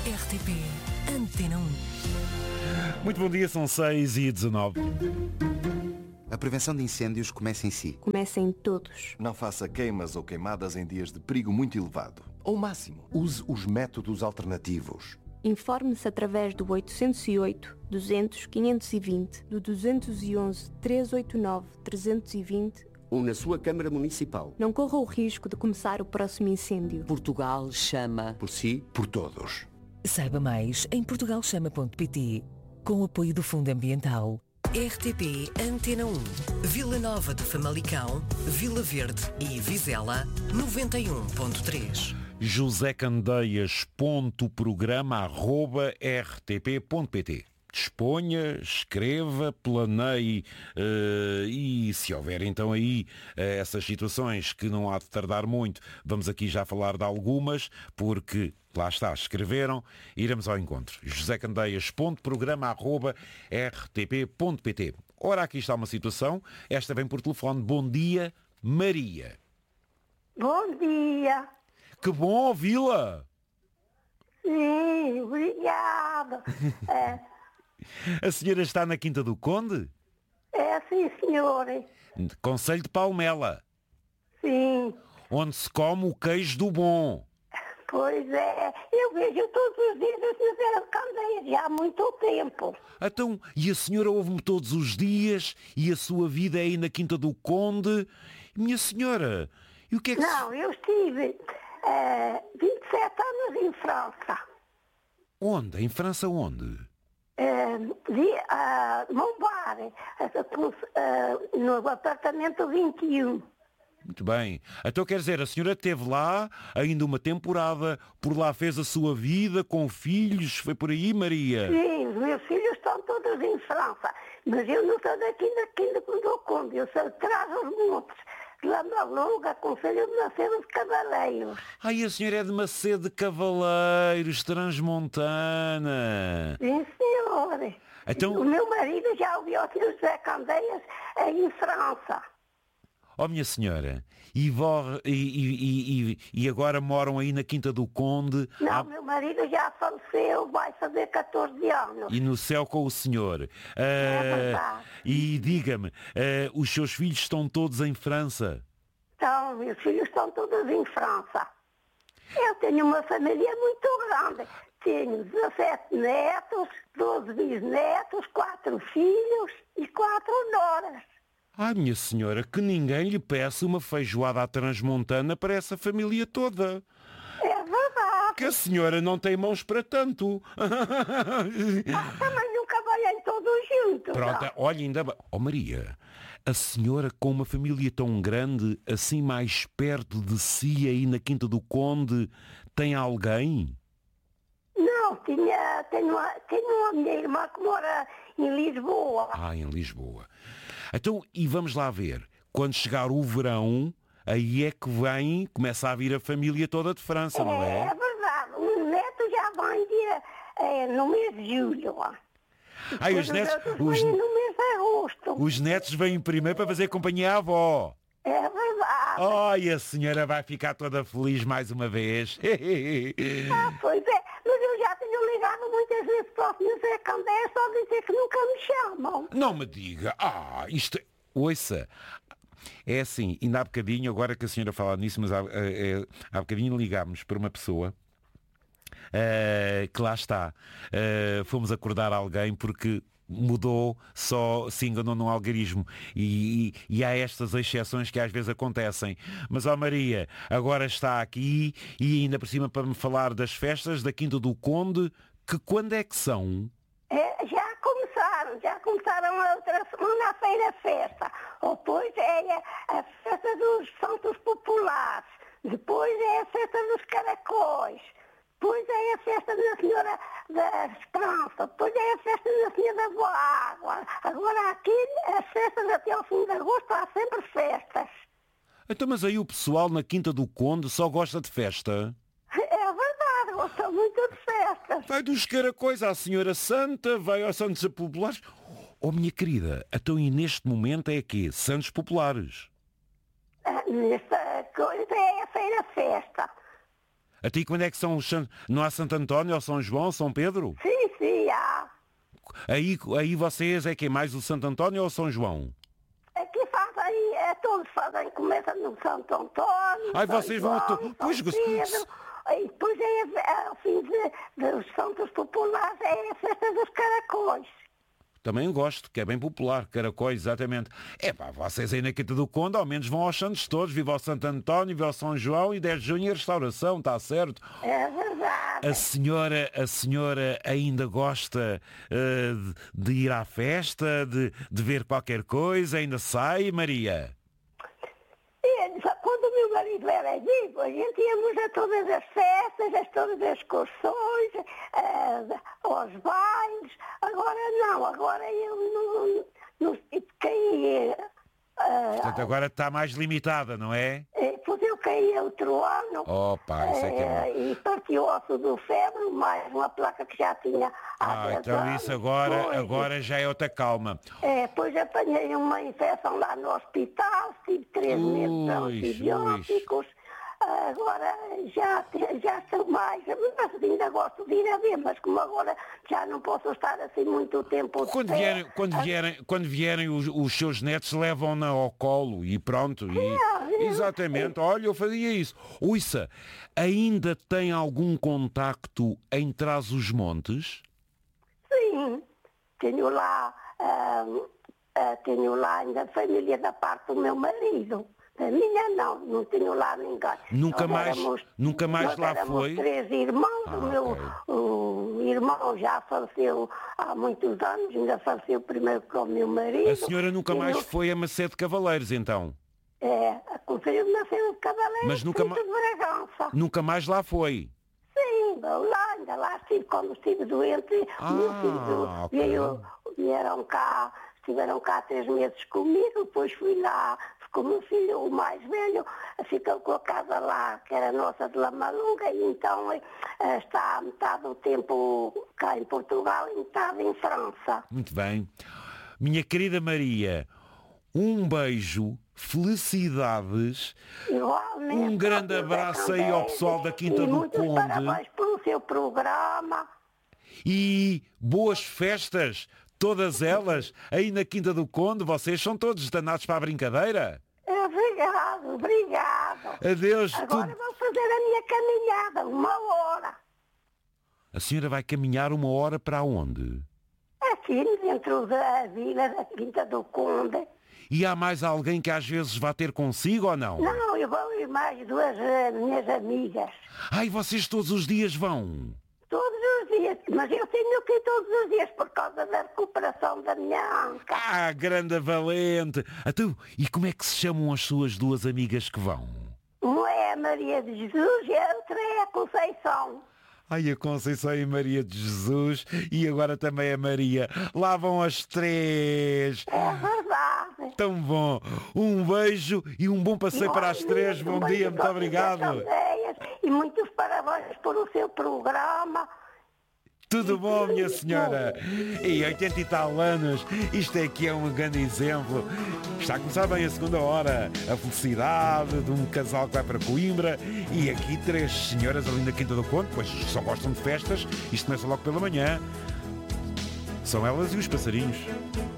RTP Antena 1. Muito bom dia, são 6h19. A prevenção de incêndios começa em si. Começa em todos. Não faça queimas ou queimadas em dias de perigo muito elevado. Ao máximo, use os métodos alternativos. Informe-se através do 808 200 520, do 211 389 320 ou na sua Câmara Municipal. Não corra o risco de começar o próximo incêndio. Portugal chama. Por si, por todos. Saiba mais em portugalchama.pt, com o apoio do Fundo Ambiental. RTP Antena 1. Vila Nova de Famalicão, Vila Verde e Vizela, 91.3. josecandeias.programa@rtp.pt. Disponha, escreva, planeie e se houver então aí essas situações que não há de tardar muito, vamos aqui já falar de algumas, porque lá está, escreveram, iremos ao encontro. josecandeias.programa@rtp.pt. Ora, aqui está uma situação, esta vem por telefone. Bom dia, Maria. Bom dia. Que bom ouvi-la. Sim, obrigada. A senhora está na Quinta do Conde? Sim, senhor. Concelho de Palmela, Sim, onde se come o queijo do bom. pois é. Eu vejo todos os dias o Sr. Candeias, já há muito tempo. Então, e a senhora ouve-me todos os dias e a sua vida é aí na Quinta do Conde? Minha senhora, e o que é que Não, eu estive 27 anos em França. Onde? Em França onde? Montbard, no apartamento 21. Muito bem. Então quer dizer, a senhora esteve lá ainda uma temporada, por lá fez a sua vida com filhos, foi por aí, Maria? Sim, os meus filhos estão todos em França, mas eu não sou daqui da Quinta do Conde, eu sou de Trás-os-Montes, Lama Longa, Conselho de Macedo de Cavaleiros. Ai, a senhora é de Macedo de Cavaleiros, Transmontana. Sim, senhor. Então, O meu marido já ouviu o Sr. José Candeias em França. ó minha senhora, e agora moram aí na Quinta do Conde? Não, meu marido já faleceu, vai fazer 14 anos. E no céu com o senhor. Verdade. E diga-me, os seus filhos estão todos em França? Então, meus filhos estão todos em França. Eu tenho uma família muito grande. Tenho 17 netos, 12 bisnetos, 4 filhos e 4 noras. Ai, minha senhora, que ninguém lhe peça uma feijoada à transmontana para essa família toda. É verdade. Que a senhora não tem mãos para tanto. Também nunca vai em todos juntos. Pronto, olha, ainda bem. Oh, Maria, a senhora com uma família tão grande, assim mais perto de si, aí na Quinta do Conde, tem alguém? Não, tenho uma minha irmã que mora em Lisboa. Ah, em Lisboa. Então, e vamos lá ver. Quando chegar o verão, aí é que começa a vir a família toda de França, não É é? verdade. O neto já vem no mês de julho. Ai, Depois os netos, outros vêm no mês de agosto. os netos vêm primeiro para fazer companhia à avó. É verdade. Ai, a senhora vai ficar toda feliz mais uma vez. Pois é. Mas eu já tenho ligado muitas vezes para o Sr. Zé Candeias só dizer que nunca me chamam. Não me diga. Isto... Ouça, é assim, ainda há bocadinho, agora que a senhora fala nisso, mas há bocadinho ligámos para uma pessoa que lá está. Fomos acordar alguém porque mudou, só se enganou num algarismo e há estas exceções que às vezes acontecem. Mas, ó Maria, agora está aqui e ainda por cima para me falar das festas da Quinta do Conde, que quando é que são? Já começaram a outra segunda-feira a festa. Depois é a festa dos Santos Populares. Depois é a festa dos Caracóis. Depois é a festa da Senhora da Esperança. Depois é a festa da Senhora da Boa Água. Agora aqui, as festas até ao fim de agosto, há sempre festas. Então, mas aí o pessoal na Quinta do Conde só gosta de festa? É verdade, gosto muito de festas. Vai dos Caracóis à Senhora Santa, vai aos Santos Populares. Oh, minha querida, então e neste momento é quê? Santos Populares? Nesta coisa é a feira festa. Até quando é que são os não há Santo António, ou São João, São Pedro? Sim, há. Aí vocês é que é mais o Santo António ou São João? Aqui fazem, todos fazem, começa no Santo António. Ai, São vocês João, vão... São Pois, Pedro, e depois ao fim dos Santos Populares é a festa dos caracóis. Também gosto, que é bem popular, caracóis, exatamente. Vocês aí na Quinta do Conde, ao menos vão aos santos todos, viva ao Santo António, viva ao São João e 10 de junho a restauração, está certo? É verdade. A senhora ainda gosta de ir à festa, de ver qualquer coisa, ainda sai, Maria? Quando o meu marido era vivo, a gente íamos a todas as festas, a todas as excursões, aos bailes. Agora não, agora eu não caí. Portanto, agora está mais limitada, não é? Pois eu caí outro ano. Opa, isso é que é bom. E partiu o osso do febre, mais uma placa que já tinha há 10 então anos. isso agora já é outra calma. Depois apanhei uma infecção lá no hospital, tive 3 meses de antibióticos. Agora já estou mais, mas ainda gosto de ir a ver, mas como agora já não posso estar assim muito tempo. Quando vierem os seus netos, levam-na ao colo e pronto. Exatamente, olha, eu fazia isso. Ouça, ainda tem algum contacto em Trás-os-Montes? Sim, tenho lá ainda a família da parte do meu marido. A minha não tenho lá ninguém. Nunca mais lá foi? 3 irmãos, o irmão já faleceu há muitos anos, ainda faleceu primeiro com o meu marido. A senhora nunca mais foi a Macedo de Cavaleiros, então? A Conselho de Macedo de Cavaleiros, mas nunca mais lá foi? Sim, ainda lá estive quando estive doente. Vieram cá, estiveram cá 3 meses comigo, depois fui lá. O meu filho, o mais velho, ficou com a casa lá, que era nossa de Lamalunga, e então está a metade do tempo cá em Portugal e metade em França. Muito bem. Minha querida Maria, um beijo, felicidades. Igualmente. Um grande abraço aí ao pessoal da Quinta do Conde. Parabéns pelo seu programa. E boas festas, todas elas, aí na Quinta do Conde. Vocês são todos danados para a brincadeira. Obrigado. Adeus. Agora vou fazer a minha caminhada, 1 hora. A senhora vai caminhar 1 hora para onde? Aqui dentro da vila da Quinta do Conde. E há mais alguém que às vezes vai ter consigo ou não? Não, eu vou ir mais 2 minhas amigas. Ai, vocês todos os dias vão? Todos os dias, mas eu tenho que ir todos os dias por causa da recuperação da minha anca. Ah, grande valente! Então, e como é que se chamam as suas 2 amigas que vão? Uma é a Maria de Jesus e a outra é a Conceição. Ai, a Conceição e Maria de Jesus e agora também a Maria. Lá vão as 3. É verdade. Tão bom. Um beijo e um bom passeio para as 3. Bom dia, muito obrigado. E muitos parabéns pelo seu programa. Tudo bom, minha senhora? E 80 e tal anos, isto aqui é um grande exemplo. Está a começar bem a segunda hora. A felicidade de um casal que vai para Coimbra e aqui 3 senhoras ali na Quinta do Conde, pois só gostam de festas. Isto começa logo pela manhã. São elas e os passarinhos.